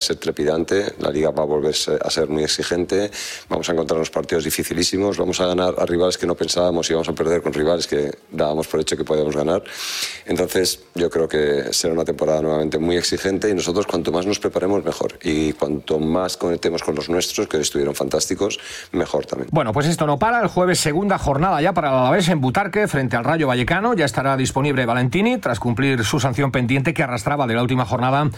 ser trepidante, la Liga va a volver a ser muy exigente, vamos a encontrarnos partidos dificilísimos, vamos a ganar a rivales que no pensábamos y vamos a perder con rivales que dábamos por hecho que podíamos ganar. Entonces yo creo que será una temporada nuevamente muy exigente y nosotros cuanto más nos preparemos mejor y cuanto más conectemos con los nuestros, que hoy estuvieron fantásticos, mejor también. Bueno, pues esto no para. El jueves segunda jornada ya para el Alavés en Butarque frente al Rayo Vallecano. Ya estará disponible Valentini tras cumplir su sanción pendiente que arrastraba de la última jornada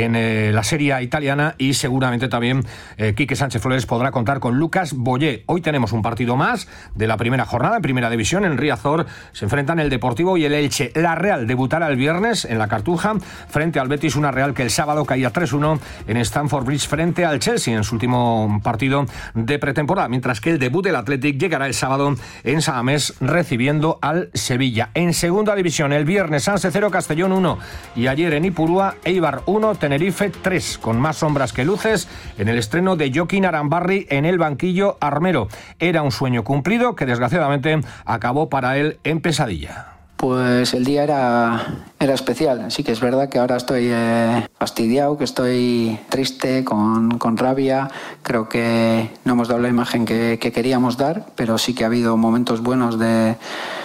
en la Serie A italiana, y seguramente también Quique Sánchez Flores podrá contar con Lucas Boyé. Hoy tenemos un partido más de la primera jornada en Primera División. En Riazor se enfrentan el Deportivo y el Elche. La Real debutará el viernes en la Cartuja frente al Betis, una Real que el sábado caía 3-1 en Stamford Bridge frente al Chelsea en su último partido de pretemporada, mientras que el debut del Athletic llegará el sábado en Samamés recibiendo al Sevilla. En Segunda División, el viernes Sanse 0, Castellón 1 y ayer en Ipurúa, Eibar 1, Tenerife 3, con más sombras que luces en el estreno de Joaquín Arambarri en el banquillo armero. Era un sueño cumplido que desgraciadamente acabó para él en pesadilla. Pues el día era especial. Sí que es verdad que ahora estoy fastidiado, que estoy triste, con rabia. Creo que no hemos dado la imagen que queríamos dar, pero sí que ha habido momentos buenos de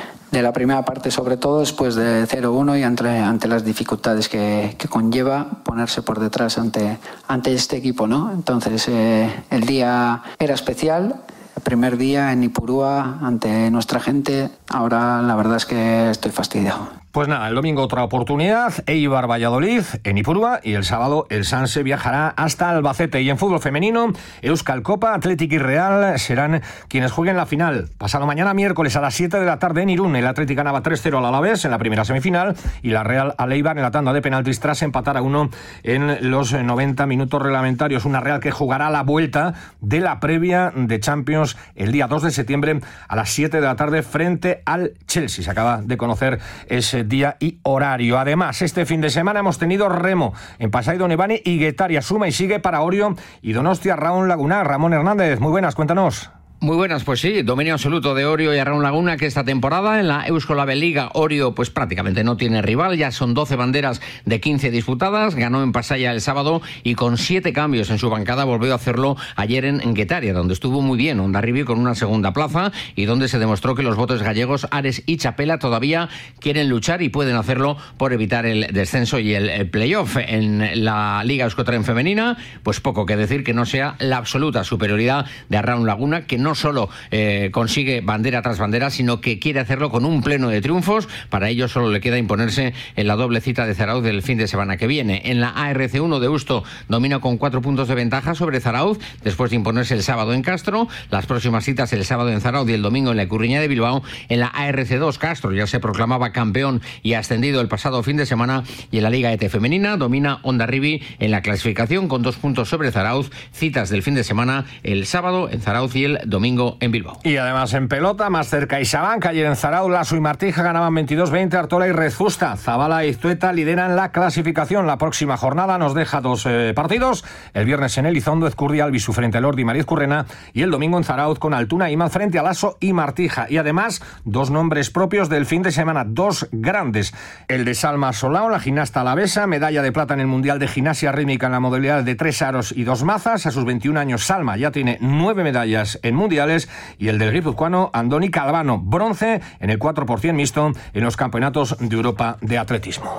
la primera parte, sobre todo después de 0-1 y ante las dificultades que conlleva ponerse por detrás ante este equipo, ¿no? Entonces el día era especial. El primer día en Ipurúa ante nuestra gente, ahora la verdad es que estoy fastidiado. Pues nada, el domingo otra oportunidad, Eibar Valladolid en Ipurúa, y el sábado el Sanse viajará hasta Albacete. Y en fútbol femenino, Euskal Copa, Athletic y Real serán quienes jueguen la final. Pasado mañana miércoles a las 7 de la tarde en Irún, el Athletic ganaba 3-0 al Alavés en la primera semifinal y la Real al Eibar en la tanda de penaltis tras empatar a 1 en los 90 minutos reglamentarios. Una Real que jugará la vuelta de la previa de Champions el día 2 de septiembre a las 7 de la tarde frente al Chelsea. Se acaba de conocer ese día y horario. Además, este fin de semana hemos tenido remo en Pasai Donibane y Guetaria. Suma y sigue para Orio y Donostia Raúl Lagunar. Ramón Hernández, muy buenas, cuéntanos. Muy buenas, pues sí, dominio absoluto de Orio y Arraun Laguna, que esta temporada en la Euskolabel Liga Orio pues prácticamente no tiene rival, ya son 12 banderas de 15 disputadas, ganó en Pasaia el sábado y con 7 cambios en su bancada volvió a hacerlo ayer en Guetaria, donde estuvo muy bien Hondarribia con una segunda plaza y donde se demostró que los botes gallegos Ares y Chapela todavía quieren luchar y pueden hacerlo por evitar el descenso y el playoff. En la Liga Euskotren femenina, pues poco que decir que no sea la absoluta superioridad de Arraun Laguna, que no solo consigue bandera tras bandera, sino que quiere hacerlo con un pleno de triunfos. Para ello solo le queda imponerse en la doble cita de Zarauz del fin de semana que viene. En la ARC1 de Usto domina con 4 puntos de ventaja sobre Zarauz, después de imponerse el sábado en Castro. Las próximas citas el sábado en Zarauz y el domingo en la Icurriña de Bilbao. En la ARC2 Castro ya se proclamaba campeón y ascendido el pasado fin de semana, y en la Liga ET femenina domina Hondarribia en la clasificación con 2 puntos sobre Zarauz. Citas del fin de semana el sábado en Zarauz y el domingo en Bilbao. Y además en pelota, más cerca Isabán, que ayer en Zarauz, Lasso y Martija ganaban 22-20, Artola y Rezusta. Zabala y Iztueta lideran la clasificación. La próxima jornada nos deja 2 partidos. El viernes en Elizondo, Ezcurdia Albisu frente al Ordi y Mariz Currena, y el domingo en Zarauz con Altuna Imaz frente a Lasso y Martija. Y además 2 nombres propios del fin de semana, 2 grandes. El de Salma Solao, la gimnasta alavesa, medalla de plata en el Mundial de Gimnasia Rítmica en la modalidad de 3 aros y 2 mazas. A sus 21 años Salma ya tiene 9 medallas en mundiales, y el del guipuzcoano Andoni Calvano, bronce en el 4% mixto en los campeonatos de Europa de atletismo.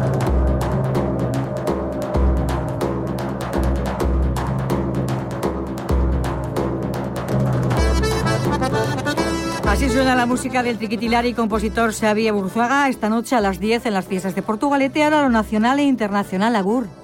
Así suena la música del triquitilar y compositor Xavi Burzuaga esta noche a las 10 en las fiestas de Portugalete. Ahora lo nacional e internacional, agur.